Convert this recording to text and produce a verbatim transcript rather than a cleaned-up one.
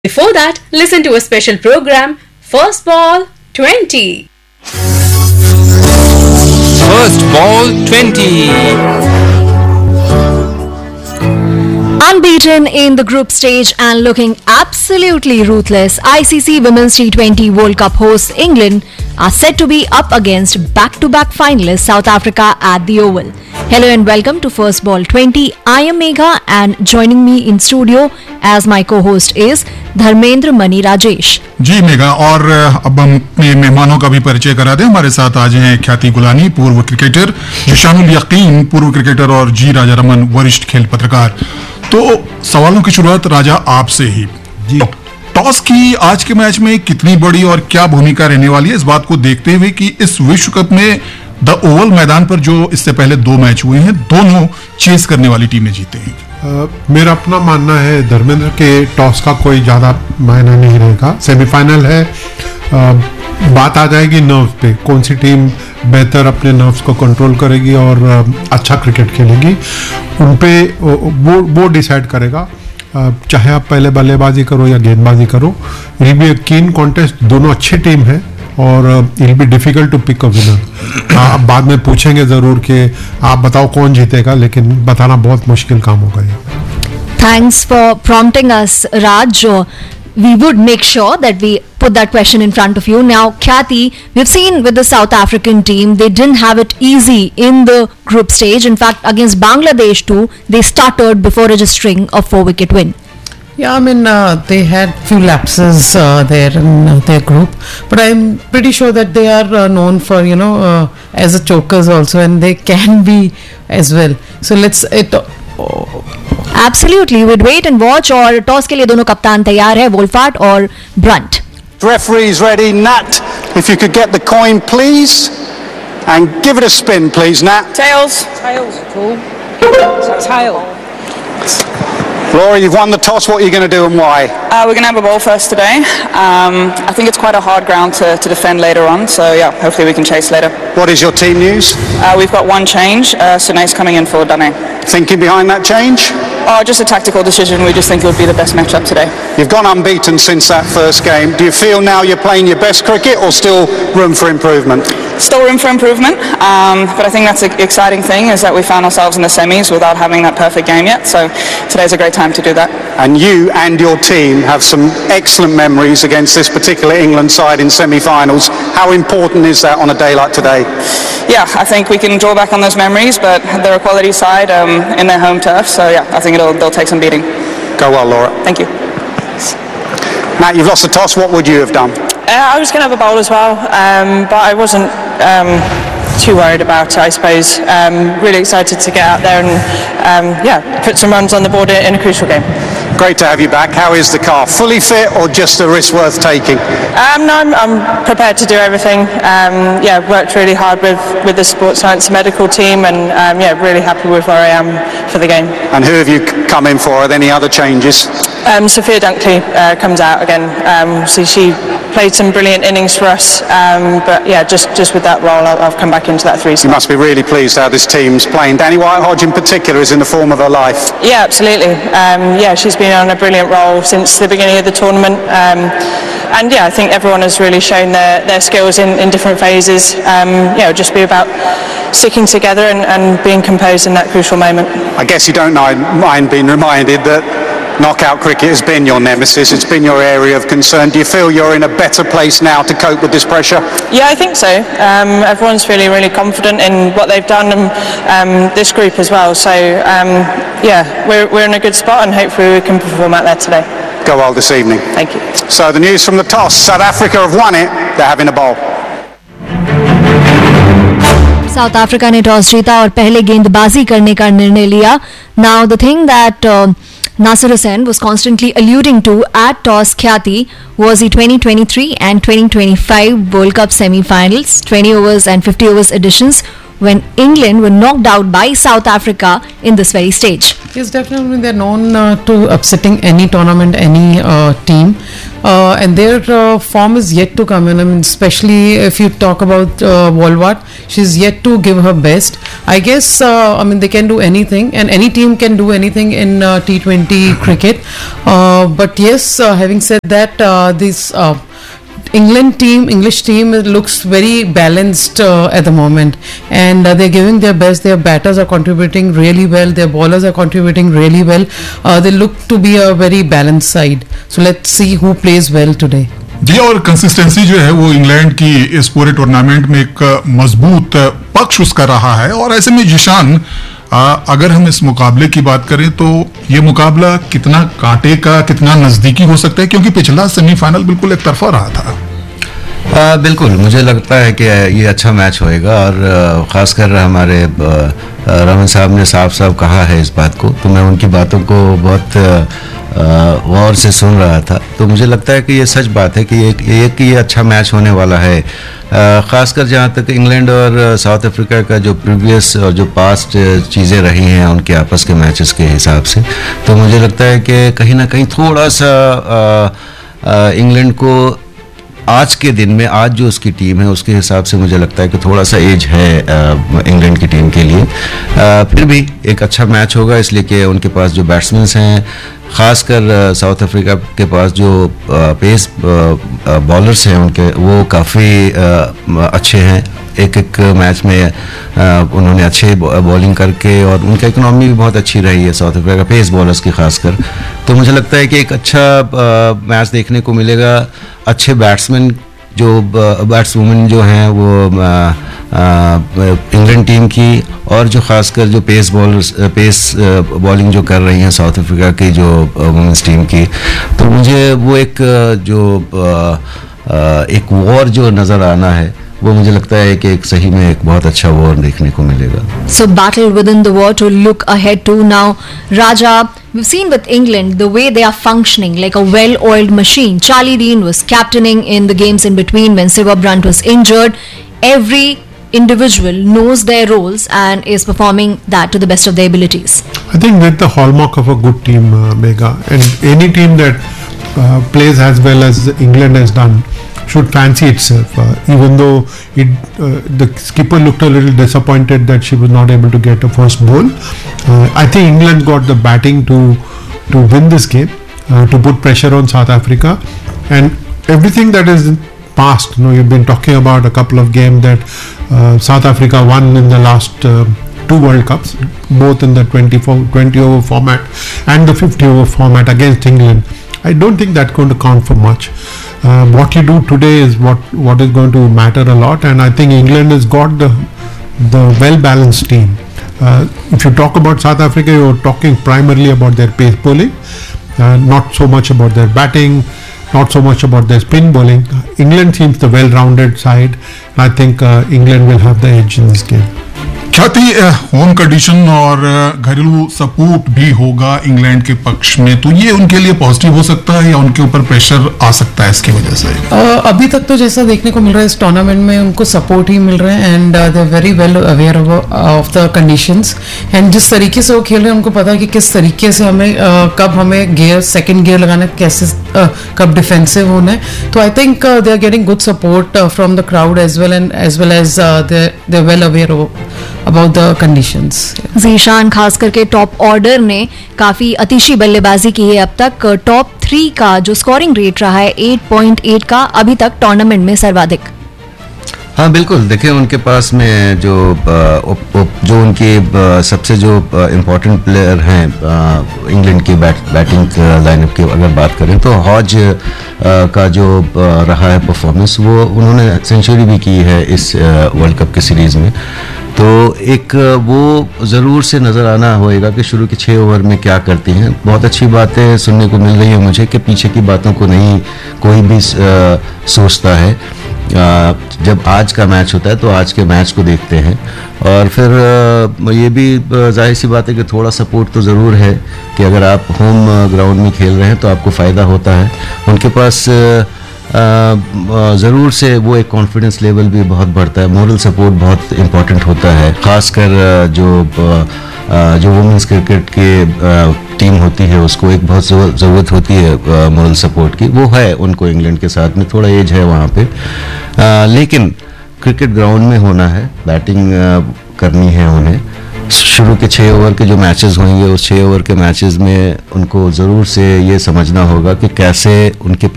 Before that, listen to a special program, First Ball twenty. First Ball twenty. Unbeaten in the group stage and looking absolutely ruthless, I C C Women's T twenty World Cup hosts England are set to be up against back-to-back finalists South Africa at the Oval. Hello and welcome to First Ball twenty. I am Megha and joining me in studio as my co-host is Dharmendra money Rajesh. Ji mega, और अब हम अपने मेहमानों का भी परिचय करा दें। हमारे साथ आज हैं ख्याति गुलानी, पूर्व क्रिकेटर, जिशानुल यकीन, पूर्व क्रिकेटर, और जी राजा रमन, वरिष्ठ खेल पत्रकार। तो सवालों की शुरुआत राजा आपसे ही। जी, टॉस की आज के मैच में कितनी बड़ी और क्या भूमिका रहने वाली है, इस बात को देखते हुए कि इस विश्व कप में द ओवल मैदान पर जो इससे पहले दो मैच हुए हैं, दोनों चेस करने वाली टीमें जीते हैं। Uh, मेरा अपना मानना है धर्मेंद्र के टॉस का कोई ज़्यादा मायना नहीं रहेगा। सेमीफाइनल है, uh, बात आ जाएगी नर्व्स पे, कौन सी टीम बेहतर अपने नर्व्स को कंट्रोल करेगी और uh, अच्छा क्रिकेट खेलेगी, उन पे वो वो डिसाइड करेगा। uh, चाहे आप पहले बल्लेबाजी करो या गेंदबाजी करो, इट बी ए कीन कॉन्टेस्ट। दोनों अच्छी टीम है और it will be difficult to pick a winner. आप बाद में पूछेंगे जरूर कि आप बताओ कौन जीतेगा, लेकिन बताना बहुत मुश्किल काम होगा ये। Thanks for prompting us, Raj. We would make sure that we put that question in front of you. Now, Khyati, we've seen with the South African team, they didn't have it easy in the group stage. In fact, against Bangladesh too, they stuttered before registering a four-wicket win. Yeah, I mean, uh, they had few lapses uh, there in uh, their group, but I'm pretty sure that they are uh, known for, you know, uh, as a chokers also, and they can be as well. So let's it. Oh. Absolutely, we'd wait and watch. और toss के लिए दोनों कप्तान तैयार है, वोल्फार्ट और Brunt. Referee's ready. Nat, if you could get the coin, please, and give it a spin, please, Nat. Tails. Tails. Cool. Tail. Laura, you've won the toss. What are you going to do and why? Uh, we're going to have a ball first today. Um, I think it's quite a hard ground to, to defend later on, so yeah, hopefully we can chase later. What is your team news? Uh, we've got one change. Uh, Sune's coming in for Dane. Thinking behind that change? Oh, just a tactical decision. We just think it would be the best matchup today. You've gone unbeaten since that first game. Do you feel now you're playing your best cricket, or still room for improvement? Still room for improvement, um, but I think that's the exciting thing is that we found ourselves in the semis without having that perfect game yet, so today's a great time to do that. And you and your team have some excellent memories against this particular England side in semi-finals. How important is that on a day like today? Yeah, I think we can draw back on those memories, but they're a quality side um, in their home turf, so yeah, I think it'll, they'll take some beating. Go well, Laura. Thank you. Matt, you've lost the toss. What would you have done? Uh, I was going to have a bowl as well, um, but I wasn't um, too worried about it, I suppose. Um, really excited to get out there and um, yeah, put some runs on the board in a crucial game. Great to have you back. How is the car? Fully fit or just a risk worth taking? Um, no, I'm, I'm prepared to do everything. Um, yeah, worked really hard with, with the sports science medical team, and um, yeah, really happy with where I am for the game. And who have you come in for? Are there any other changes? Um, Sophia Dunkley uh, comes out again. Um, so she played some brilliant innings for us, um, but yeah, just, just with that role, I've come back into that three slot. You must be really pleased how this team's playing. Danny White-Hodge in particular is in the form of her life. Yeah, absolutely. Um, yeah, she's been on a brilliant role since the beginning of the tournament. Um, and yeah, I think everyone has really shown their, their skills in, in different phases. Um, yeah, it'll just be about sticking together and, and being composed in that crucial moment. I guess you don't mind being reminded that knockout cricket has been your nemesis, it's been your area of concern. Do you feel you're in a better place now to cope with this pressure? Yeah, I think so. Um, everyone's feeling really confident in what they've done, and um, this group as well. So um, yeah, we're, we're in a good spot, and hopefully we can perform out there today. Go well this evening. Thank you. So the news from the toss, South Africa have won it, they're having a bowl. South Africa ने toss जीता और पहले गेंदबाजी करने का निर्णय लिया. Now the thing that uh, Nasir Hussain was constantly alluding to at toss, Khyati, was the twenty twenty-three and twenty twenty-five World Cup semi-finals, twenty overs and fifty overs editions. when England were knocked out by South Africa in this very stage. Yes, definitely. They're known uh, to upsetting any tournament, any uh, team. Uh, and their uh, form is yet to come in. I mean, especially if you talk about uh, Wolwart, she's yet to give her best. I guess, uh, I mean, they can do anything, and any team can do anything in uh, T twenty cricket. Uh, but yes, uh, having said that, uh, this uh, England team, English team, it looks very balanced uh, at the moment, and uh, they're giving their best. Their batters are contributing really well. Their bowlers are contributing really well. Uh, they look to be a very balanced side. So let's see who plays well today. जी, और consistency जो है वो England की इस पूरे tournament में एक मजबूत पक्ष उसका रहा है। और ऐसे में जिशान, अगर हम इस मुकाबले की बात करें तो ये मुकाबला कितना कांटे का, कितना नजदीकी हो सकता है, क्योंकि पिछला सेमीफाइनल बिल्कुल एक तरफा रहा था। आ, बिल्कुल मुझे लगता है कि ये अच्छा मैच होएगा, और ख़ासकर हमारे रमन साहब ने साफ साफ कहा है इस बात को, तो मैं उनकी बातों को बहुत गौर से सुन रहा था। तो मुझे लगता है कि ये सच बात है कि एक एक ये अच्छा मैच होने वाला है, ख़ासकर जहाँ तक इंग्लैंड और साउथ अफ्रीका का जो प्रीवियस और जो पास्ट चीज़ें रही हैं उनके आपस के मैचेस के हिसाब से। तो मुझे लगता है कि कहीं ना कहीं थोड़ा सा इंग्लैंड को आज के दिन में, आज जो उसकी टीम है उसके हिसाब से मुझे लगता है कि थोड़ा सा एज है इंग्लैंड की टीम के लिए। आ, फिर भी एक अच्छा मैच होगा, इसलिए कि उनके पास जो बैट्समैन हैं, ख़ासकर साउथ अफ्रीका के पास जो पेस बॉलर्स हैं उनके, वो काफ़ी अच्छे हैं। एक एक मैच में आ, उन्होंने अच्छे बॉलिंग करके, और उनका इकोनॉमी भी बहुत अच्छी रही है साउथ अफ्रीका पेस बॉलर्स की खासकर। तो मुझे लगता है कि एक अच्छा मैच देखने को मिलेगा। अच्छे बैट्समैन जो बैट्सवुमेन जो हैं वो इंग्लैंड टीम की, और जो खासकर जो पेस बॉलर्स पेस बॉलिंग जो कर रही हैं साउथ अफ्रीका की जो वुमेंस टीम की, तो मुझे वो एक जो एक वॉर जो नज़र आना है वो मुझे लगता है कि एक सही में एक बहुत अच्छा वॉर देखने को मिलेगा। So battle within the war to look ahead to now. Raja, we've seen with England the way they are functioning like a well-oiled machine. Charlie Dean was captaining in the games in between when Siva Brunt was injured. Every individual knows their roles and is performing that to the best of their abilities. I think that's the hallmark of a good team, uh, Megha. And any team that uh, plays as well as England has done should fancy itself, uh, even though it, uh, the skipper looked a little disappointed that she was not able to get a first goal. Uh, I think England got the batting to to win this game, uh, to put pressure on South Africa, and everything that is past. You know, you've been talking about a couple of games that uh, South Africa won in the last uh, two World Cups, both in the twenty-four, twenty over format and the fifty over format against England. I don't think that's going to count for much. Uh, what you do today is what, what is going to matter a lot, and I think England has got the the well-balanced team. Uh, if you talk about South Africa, you're talking primarily about their pace bowling, uh, not so much about their batting, not so much about their spin bowling. England seems the well-rounded side. I think uh, England will have the edge in this game. ख्याति, home condition और घरेलू support भी होगा England के पक्ष में, तो ये उनके लिए पॉजिटिव हो सकता है या उनके ऊपर प्रेशर आ सकता है इसकी वजह से? uh, अभी तक तो जैसा देखने को मिल रहा है इस टूर्नामेंट में उनको सपोर्ट ही मिल रहा है, and they are very well aware of the conditions, and जिस तरीके से वो खेल रहे हैं उनको पता है कि किस तरीके से हमें uh, कब हमें गियर सेकंड गियर लगाना है, कैसे uh, कब डिफेंसिव होना है। तो I think they are getting good support from the crowd as well and as well as they they are well aware about the conditions. Zeeshan, खास करके टॉप ऑर्डर ने काफी अतिशी बल्लेबाजी की है अब तक। टॉप थ्री का जो स्कोरिंग रेट रहा है आठ पॉइंट आठ का, अभी तक टूर्नामेंट में सर्वाधिक। हाँ बिल्कुल, देखिए उनके पास में जो जो उनके सबसे जो इम्पोर्टेंट प्लेयर हैं इंग्लैंड की बैट बैटिंग लाइनअप की अगर बात करें तो हॉज का जो रहा है परफॉर्मेंस, वो उन्होंने सेंचुरी भी की है इस वर्ल्ड कप के सीरीज़ में। तो एक वो ज़रूर से नज़र आना होएगा कि शुरू के छः ओवर में क्या करती हैं। बहुत अच्छी बातें सुनने को मिल रही है मुझे कि पीछे की बातों को नहीं कोई भी सोचता है। जब आज का मैच होता है तो आज के मैच को देखते हैं, और फिर ये भी जाहिर सी बात है कि थोड़ा सपोर्ट तो ज़रूर है कि अगर आप होम ग्राउंड में खेल रहे हैं तो आपको फ़ायदा होता है। उनके पास ज़रूर से वो एक कॉन्फिडेंस लेवल भी बहुत बढ़ता है, मोरल सपोर्ट बहुत इम्पोर्टेंट होता है, ख़ासकर जो जो वुमेंस क्रिकेट के टीम होती है उसको एक बहुत ज़रूरत होती है मोरल सपोर्ट की, वो है उनको इंग्लैंड के साथ में, थोड़ा एज है वहाँ पे, आ, लेकिन क्रिकेट ग्राउंड में होना है, बैटिंग करनी है उन्हें। शुरू के छः ओवर के जो मैचेस होंगे उस छः ओवर के मैचेस में उनको ज़रूर से ये समझना होगा कि कैसे उनके